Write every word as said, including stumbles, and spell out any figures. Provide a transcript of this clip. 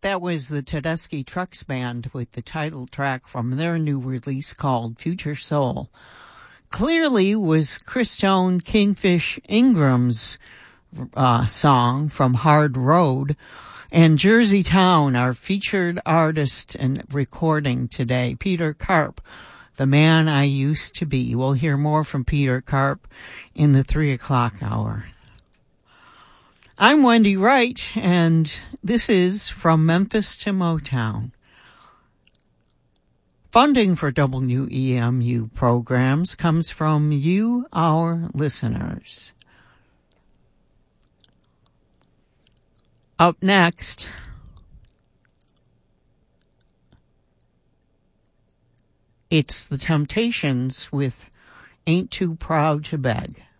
That was the Tedeschi Trucks Band with the title track from their new release called Future Soul. Clearly was Christone Kingfish Ingram's uh, song from Hard Road. And Jersey Town, our featured artist and recording today, Peter Karp, The Man I Used to Be. We'll hear more from Peter Karp in the three o'clock hour. I'm Wendy Wright, and this is From Memphis to Motown. Funding for W E M U programs comes from you, our listeners. Up next, it's The Temptations with Ain't Too Proud to Beg.